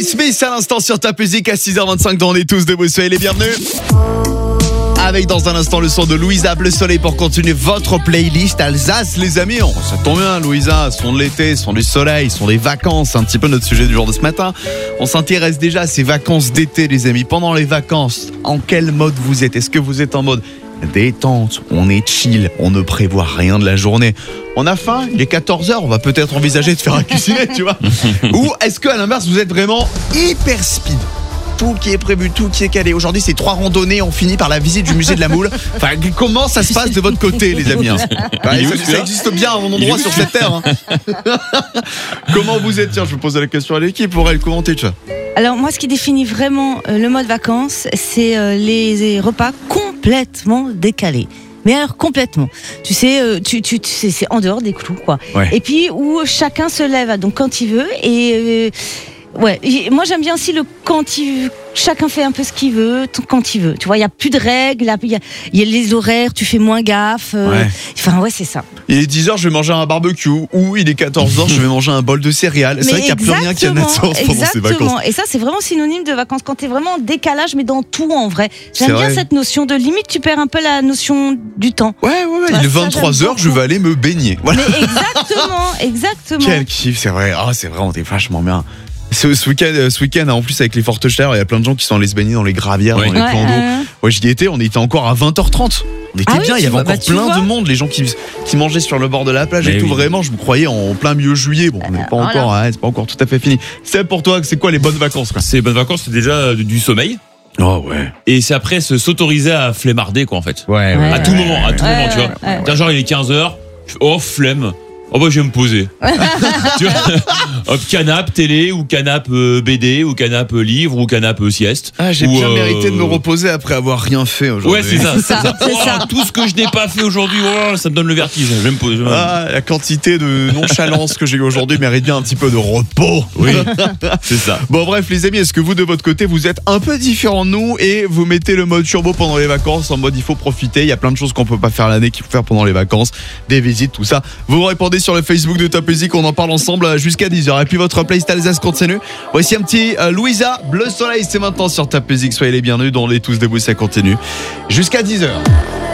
Will Smith à l'instant sur ta musique à 6h25 dans On est tous debout, soyez les bienvenus. Avec dans un instant le son de Louisa Bleu Soleil pour continuer votre playlist Alsace les amis. Ça tombe bien Louisa, son de l'été, son du soleil, son des vacances, c'est un petit peu notre sujet du jour de ce matin. On s'intéresse déjà à ces vacances d'été les amis. Pendant les vacances, en quel mode vous êtes? Est-ce que vous êtes en mode détente, on est chill, on ne prévoit rien de la journée, on a faim, il est 14h, on va peut-être envisager de faire à cuisiner, tu vois? Ou est-ce qu'à l'inverse vous êtes vraiment hyper speed? Tout qui est prévu, tout qui est calé. Aujourd'hui, c'est 3 randonnées, on finit par la visite du musée de la Moule. Enfin, comment ça se passe de votre côté, les amis? Ça existe bien à mon endroit sur cette terre. Comment vous êtes? Tiens, je vous pose la question à l'équipe pour elle commenter, tu vois. Alors moi, ce qui définit vraiment le mode vacances, c'est les repas complètement décalés. Mais alors complètement. Tu sais, c'est en dehors des clous, quoi. Ouais. Et puis où chacun se lève donc quand il veut et ouais, moi j'aime bien aussi le quand il veut. Chacun fait un peu ce qu'il veut, quand il veut. Tu vois, il y a plus de règles, il y a les horaires, tu fais moins gaffe. Ouais. Enfin ouais, c'est ça. Il est 10h, je vais manger un barbecue. Ou il est 14h, je vais manger un bol de céréales. C'est vrai qu'il n'y a plus rien qui a de sens pendant ces vacances. Et ça, c'est vraiment synonyme de vacances. Quand t'es vraiment en décalage, mais dans tout en vrai. J'aime C'est bien vrai. cette notion de limite, tu perds un peu la notion du temps. Ouais. Il est Ça, 23h, je vais aller me baigner. Voilà. Mais exactement. Quel kiff, c'est vrai. Ah, c'est vrai, on est vachement bien. Ce week-end, en plus avec les fortes chaleurs, il y a plein de gens qui sont allés se baigner dans les gravières, dans les plans d'eau. Ouais, j'y étais, on était encore à 20h30. On était bien, il y avait encore plein de monde, les gens qui mangeaient sur le bord de la plage et tout. Vraiment, je me croyais en plein milieu juillet. Bon, on n'est pas encore, c'est pas encore tout à fait fini. C'est pour toi, c'est quoi les bonnes vacances, quoi? C'est les bonnes vacances, c'est déjà du sommeil. Oh ouais. Et c'est après s'autoriser à flemmarder, quoi, en fait. Ouais. À tout moment, tu vois. Tiens, genre, il est 15h, oh, flemme. Oh bah je vais me poser. Tu vois, hop, canapé télé ou canapé BD ou canapé livre ou canapé sieste. Ah, j'ai bien mérité de me reposer après avoir rien fait aujourd'hui. Ouais, c'est ça. Tout ce que je n'ai pas fait aujourd'hui, ça me donne le vertige. Je vais me poser. Ah, la quantité de nonchalance que j'ai eu aujourd'hui mérite bien un petit peu de repos. Oui, c'est ça. Bon bref les amis, est-ce que vous de votre côté vous êtes un peu différents de nous et vous mettez le mode turbo pendant les vacances en mode il faut profiter, il y a plein de choses qu'on peut pas faire l'année qu'il faut faire pendant les vacances, des visites, tout ça. Vous répondez sur le Facebook de Top Music, on en parle ensemble jusqu'à 10h. Et puis votre playlist Alsace continue. Voici un petit Louisa Bleu Soleil, c'est maintenant sur Top Music. Soyez les bienvenus dans les tous debout, ça continue jusqu'à 10h.